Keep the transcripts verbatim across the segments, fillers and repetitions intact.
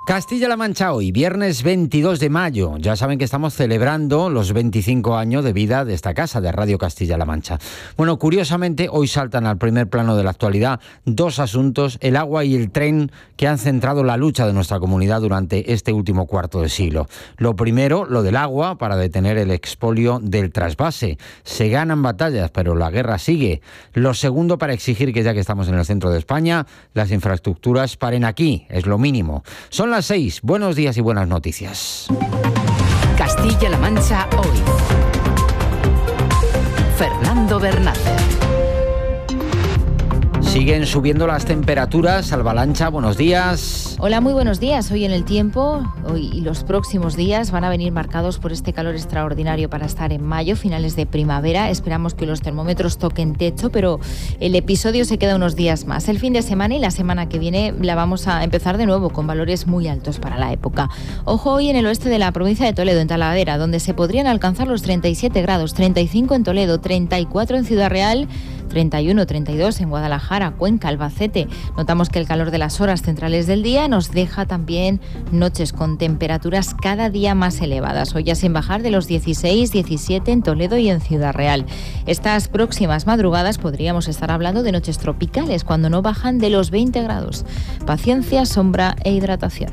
Castilla-La Mancha hoy, viernes veintidós de mayo. Ya saben que estamos celebrando los veinticinco años de vida de esta casa, de Radio Castilla-La Mancha. Bueno, curiosamente, hoy saltan al primer plano de la actualidad dos asuntos, el agua y el tren, que han centrado la lucha de nuestra comunidad durante este último cuarto de siglo. Lo primero, lo del agua, para detener el expolio del trasvase. Se ganan batallas, pero la guerra sigue. Lo segundo, para exigir que, ya que estamos en el centro de España, las infraestructuras paren aquí, es lo mínimo. Son las seis. Buenos días y buenas noticias. Castilla-La Mancha hoy. Fernando Bernácer. Siguen subiendo las temperaturas. Alba Lancha, buenos días. Hola, muy buenos días. Hoy en el tiempo, hoy y los próximos días van a venir marcados por este calor extraordinario para estar en mayo, finales de primavera. Esperamos que los termómetros toquen techo, pero el episodio se queda unos días más. El fin de semana y la semana que viene la vamos a empezar de nuevo con valores muy altos para la época. Ojo hoy en el oeste de la provincia de Toledo, en Talavera, donde se podrían alcanzar los treinta y siete grados, treinta y cinco en Toledo, treinta y cuatro en Ciudad Real, treinta y uno, treinta y dos en Guadalajara, Cuenca, Albacete. Notamos que el calor de las horas centrales del día nos deja también noches con temperaturas cada día más elevadas. Hoy ya sin bajar de los dieciséis, diecisiete en Toledo y en Ciudad Real. Estas próximas madrugadas podríamos estar hablando de noches tropicales cuando no bajan de los veinte grados. Paciencia, sombra e hidratación.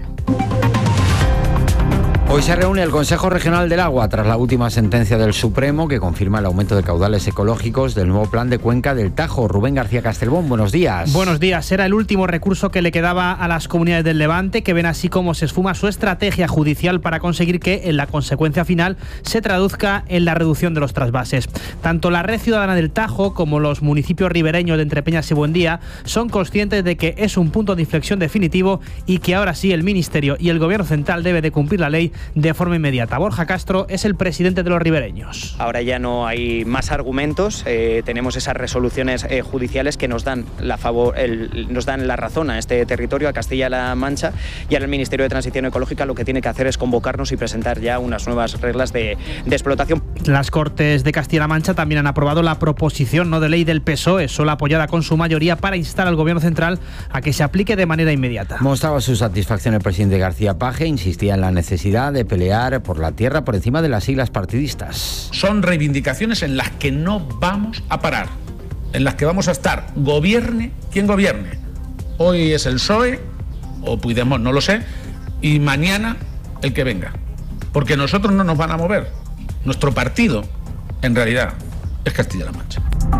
Hoy se reúne el Consejo Regional del Agua tras la última sentencia del Supremo que confirma el aumento de caudales ecológicos del nuevo plan de cuenca del Tajo. Rubén García Castelbón, buenos días. Buenos días. Era el último recurso que le quedaba a las comunidades del Levante, que ven así como se esfuma su estrategia judicial para conseguir que en la consecuencia final se traduzca en la reducción de los trasvases. Tanto la Red Ciudadana del Tajo como los municipios ribereños de Entrepeñas y Buendía son conscientes de que es un punto de inflexión definitivo y que ahora sí el Ministerio y el Gobierno Central debe de cumplir la ley de forma inmediata. Borja Castro es el presidente de los ribereños. Ahora ya no hay más argumentos, eh, tenemos esas resoluciones eh, judiciales que nos dan la favor, el, nos dan la razón a este territorio, a Castilla-La Mancha, y ahora el Ministerio de Transición Ecológica lo que tiene que hacer es convocarnos y presentar ya unas nuevas reglas de, de explotación. Las Cortes de Castilla-La Mancha también han aprobado la proposición no de ley del P S O E, sola apoyada con su mayoría, para instar al Gobierno Central a que se aplique de manera inmediata. Mostraba su satisfacción el presidente García Paje, insistía en la necesidad de pelear por la tierra por encima de las siglas partidistas. Son reivindicaciones en las que no vamos a parar, en las que vamos a estar, gobierne quien gobierne. Hoy es el P S O E, o Puigdemont, no lo sé, y mañana el que venga. Porque nosotros no nos van a mover. Nuestro partido, en realidad, es Castilla-La Mancha.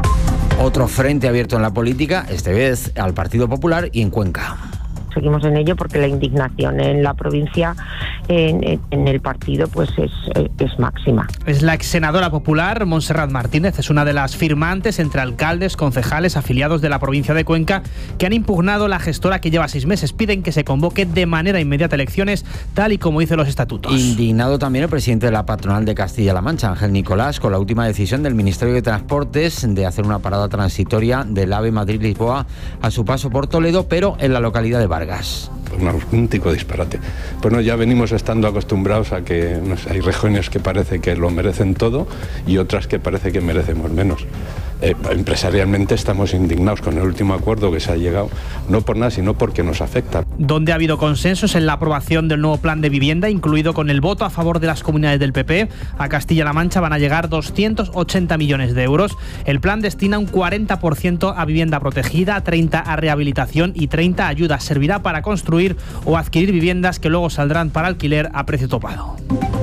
Otro frente abierto en la política, esta vez al Partido Popular y en Cuenca. Seguimos en ello porque la indignación en la provincia, en, en el partido, pues es, es máxima. Es la ex senadora popular Montserrat Martínez, es una de las firmantes entre alcaldes, concejales, afiliados de la provincia de Cuenca que han impugnado la gestora que lleva seis meses. Piden que se convoque de manera inmediata elecciones, tal y como dicen los estatutos. Indignado también el presidente de la patronal de Castilla-La Mancha, Ángel Nicolás, con la última decisión del Ministerio de Transportes de hacer una parada transitoria del AVE Madrid-Lisboa a su paso por Toledo, pero en la localidad de Vargas. Un auténtico disparate. Bueno, ya venimos estando acostumbrados a que no sé, hay regiones que parece que lo merecen todo y otras que parece que merecemos menos. Eh, empresarialmente estamos indignados con el último acuerdo que se ha llegado, no por nada, sino porque nos afecta. Donde ha habido consensos en la aprobación del nuevo plan de vivienda, incluido con el voto a favor de las comunidades del P P, a Castilla-La Mancha van a llegar doscientos ochenta millones de euros. El plan destina un cuarenta por ciento a vivienda protegida, treinta por ciento a rehabilitación y treinta por ciento a ayuda. Servirá para construir o adquirir viviendas que luego saldrán para alquiler a precio topado.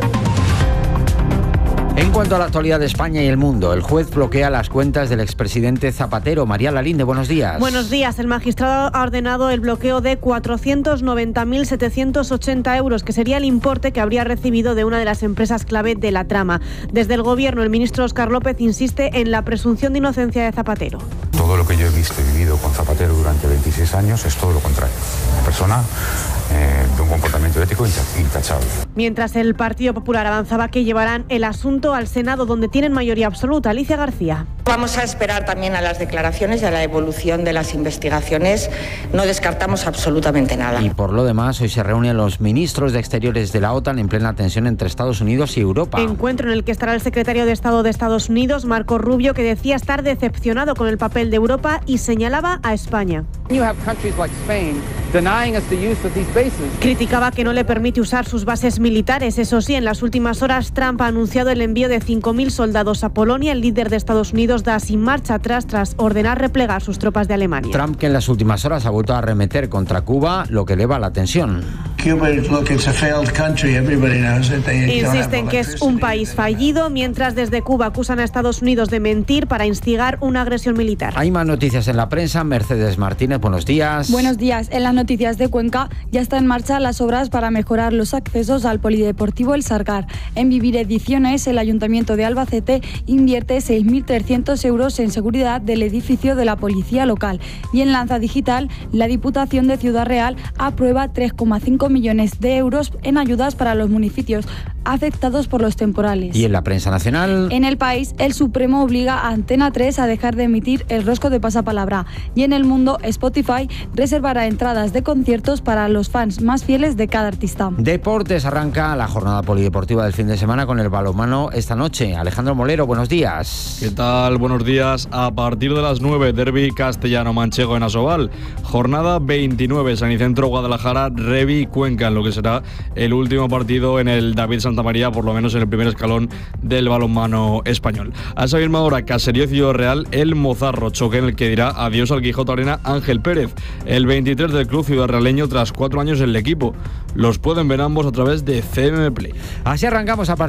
En cuanto a la actualidad de España y el mundo, el juez bloquea las cuentas del expresidente Zapatero. María Lalinde, buenos días. Buenos días. El magistrado ha ordenado el bloqueo de cuatrocientos noventa mil setecientos ochenta euros, que sería el importe que habría recibido de una de las empresas clave de la trama. Desde el Gobierno, el ministro Óscar López insiste en la presunción de inocencia de Zapatero. Todo lo que yo he visto y vivido con Zapatero durante veintiséis años es todo lo contrario. Una persona eh, de un comportamiento ético intachable. Mientras el Partido Popular avanzaba que llevarán el asunto al Senado, donde tienen mayoría absoluta. Alicia García. Vamos a esperar también a las declaraciones y a la evolución de las investigaciones. No descartamos absolutamente nada. Y por lo demás, hoy se reúnen los ministros de Exteriores de la OTAN en plena tensión entre Estados Unidos y Europa. Encuentro en el que estará el secretario de Estado de Estados Unidos, Marco Rubio, que decía estar decepcionado con el papel de Europa y señalaba a España. You have countries like Spain denying us the use of these Criticaba que no le permite usar sus bases militares. Eso sí, en las últimas horas Trump ha anunciado el envío de cinco mil soldados a Polonia. El líder de Estados Unidos da sin marcha atrás tras ordenar replegar sus tropas de Alemania. Trump, que en las últimas horas ha vuelto a arremeter contra Cuba, lo que eleva la tensión. Insisten que es un país fallido, mientras desde Cuba acusan a Estados Unidos de mentir para instigar una agresión militar. Hay más noticias en la prensa. Mercedes Martínez, buenos días. Buenos días. En las noticias de Cuenca ya está en marcha las obras para mejorar los accesos al Polideportivo El Sargar. En Vivir Ediciones, el Ayuntamiento de Albacete invierte seis mil trescientos euros en seguridad del edificio de la Policía Local. Y en Lanza Digital, la Diputación de Ciudad Real aprueba tres coma cinco millones de euros en ayudas para los municipios afectados por los temporales. Y en la prensa nacional... En El País, el Supremo obliga a Antena tres a dejar de emitir el rosco de pasapalabra. Y en El Mundo, Spotify reservará entradas de conciertos para los fans más fieles de cada artista. Deportes, arranca la jornada polideportiva del fin de semana con el balonmano esta noche. Alejandro Molero, buenos días. ¿Qué tal? Buenos días. A partir de las nueve, derbi castellano-manchego en Asobal. Jornada veintinueve, Sanicentro Guadalajara, Revi Cuenca, en lo que será el último partido en el David Santa María, por lo menos en el primer escalón del balonmano español. A esa misma hora, Caserío Ciudad Real, el Mozarro, choque en el que dirá adiós al Quijote Arena Ángel Pérez, el veintitrés del club ciudadrealeño tras cuatro años en el equipo. Los pueden ver ambos a través de C M Play. Así arrancamos a partir